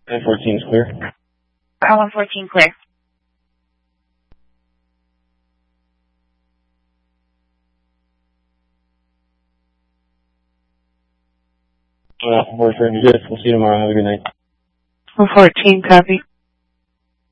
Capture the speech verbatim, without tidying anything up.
one fourteen is clear. R one fourteen clear. Uh, we're returning to We'll see you tomorrow. Have a good night. one fourteen, copy.